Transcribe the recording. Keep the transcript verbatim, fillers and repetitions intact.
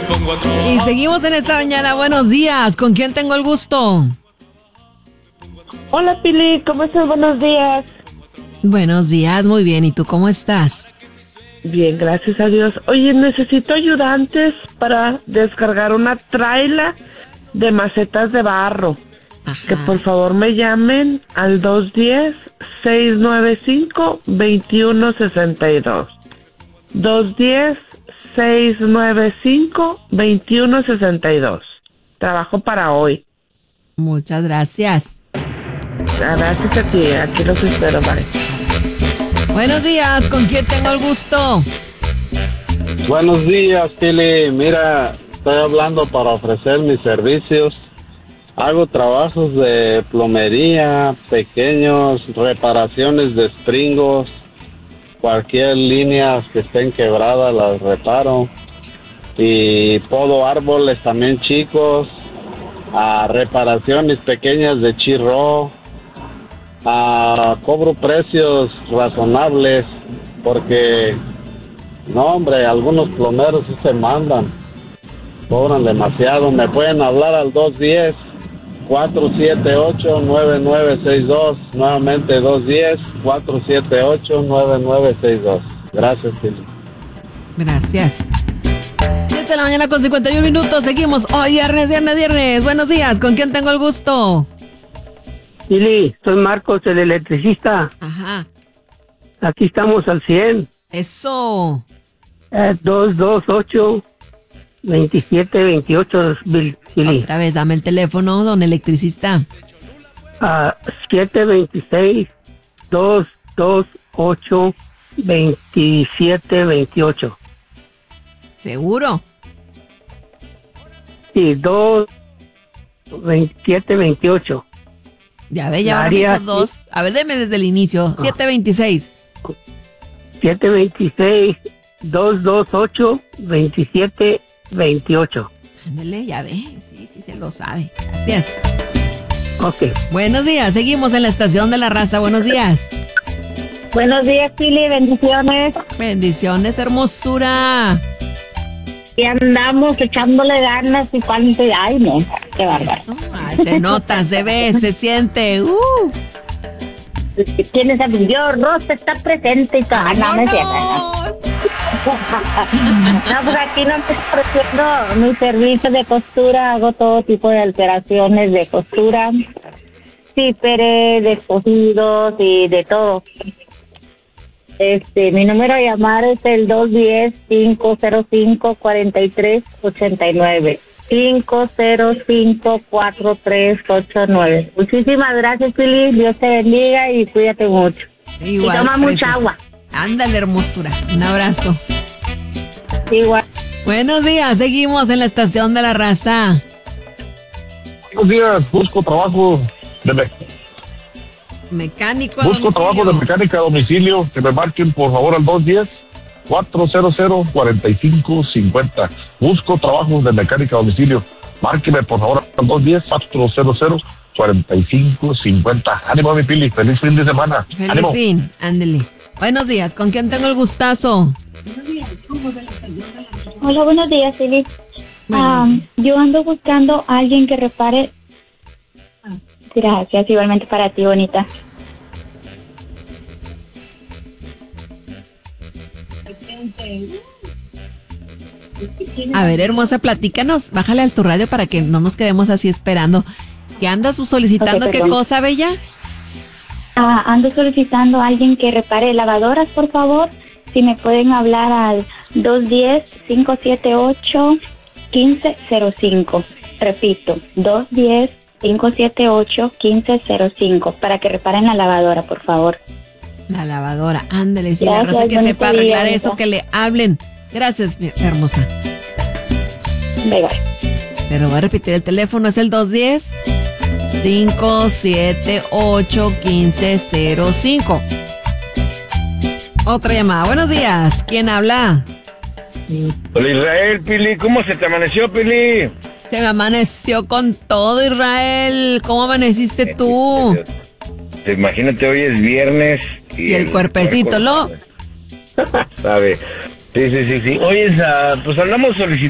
Y seguimos en esta mañana. Buenos días. ¿Con quién tengo el gusto? Hola, Pili. ¿Cómo estás? Buenos días. Buenos días. Muy bien. ¿Y tú cómo estás? Bien, gracias a Dios. Oye, necesito ayudantes para descargar una traila de macetas de barro. Ajá. Que por favor me llamen al dos uno cero, seis nueve cinco, dos uno seis dos. dos uno cero, seis nueve cinco, dos uno seis dos. Trabajo para hoy. Muchas gracias. Gracias a ti, aquí los espero, bye. Buenos días, ¿con quién tengo el gusto? Buenos días, Pili. Mira, estoy hablando para ofrecer mis servicios. Hago trabajos de plomería, pequeños, reparaciones de springos, cualquier línea que estén quebradas las reparo. Y podo árboles también chicos, a reparaciones pequeñas de chirro. A cobro precios razonables porque, no hombre, algunos plomeros sí se mandan, cobran demasiado. Me pueden hablar al dos uno cero, cuatro siete ocho, nueve nueve seis dos, nuevamente dos uno cero, cuatro siete ocho, nueve nueve seis dos. Gracias, Pili. Gracias. siete de la mañana con cincuenta y uno minutos, seguimos hoy viernes, viernes, viernes. Buenos días, ¿con quién tengo el gusto? Lili, soy Marcos, el electricista. Ajá. Aquí estamos al cien. Eso. Eh, dos dos ocho, veintisiete veintiocho, Lili. Otra vez, dame el teléfono, don electricista. Uh, siete dos seis, dos dos ocho, veintisiete veintiocho. ¿Seguro? Sí, dos, veintisiete veintiocho. Ya ve, ya van dos. A ver, deme desde el inicio. siete veintiséis. siete veintiséis, dos dos ocho, veintisiete veintiocho. Ándale, ya ve. Sí, sí se lo sabe. Gracias. Ok. Buenos días. Seguimos en la estación de la raza. Buenos días. Buenos días, Pili. Bendiciones. Bendiciones, hermosura. Y andamos echándole ganas y cuánto. Ay, no. Qué bárbaro. Ay, se nota, se ve, se siente. Uh. ¿Quién es el Dios? Rosa está presente y todo. Ah, no, no es cierto, no. No, pues aquí no estoy ofreciendo mi servicio de costura. Hago todo tipo de alteraciones de costura. Cíperes, de cosidos y de todo. Este, mi número a llamar es el dos uno cero, cinco cero cinco, cuatro tres ocho nueve. cinco cero cinco, cuatro tres ocho nueve. Muchísimas gracias, Pili. Dios te bendiga y cuídate mucho. Igual, y toma precios. mucha agua. Ándale, hermosura. Un abrazo. Igual. Buenos días. Seguimos en la estación de la raza. Buenos días. Busco trabajo de me- mecánico a Busco domicilio. trabajo de mecánica a domicilio. Que me marquen, por favor, al dos uno cero, cuatro cero cero, cuatro cinco cinco cero. Busco trabajo de mecánica a domicilio. Márqueme, por favor, al dos uno cero, cuatro cero cero, cuatro cinco cinco cero. Ánimo, mi Pili. Feliz fin de semana. Feliz Ánimo. fin. Ándele. Buenos días. ¿Con quién tengo el gustazo? Hola, buenos días, Pili. Um, yo ando buscando a alguien que repare. Gracias, igualmente para ti, bonita. A ver, hermosa, platícanos. Bájale al tu radio para que no nos quedemos así esperando. ¿Qué andas solicitando? Ok, ¿Qué perdón. cosa, bella? Ah, ando solicitando a alguien que repare lavadoras, por favor. Si me pueden hablar al dos uno cero, cinco siete ocho, uno cinco cero cinco. Repito, dos uno cero, cinco siete ocho, uno cinco cero cinco. Para que reparen la lavadora, por favor. La lavadora. Ándale, si la Gracias, raza que bonito sepa día, arreglar bonita. eso, que le hablen. Gracias, mi hermosa. Bye, bye. Pero voy a repetir el teléfono. Es el dos uno cero, cinco siete ocho, uno cinco cero cinco. Otra llamada. Buenos días. ¿Quién habla? Hola, Israel, Pili. ¿Cómo se te amaneció, Pili? Se me amaneció con todo, Israel. ¿Cómo amaneciste tú? Imagínate, hoy es viernes. Y, Y el cuerpecito, ¿no? ¿Sabe? Sí, sí, sí, sí. Oye, esa, pues andamos solicitando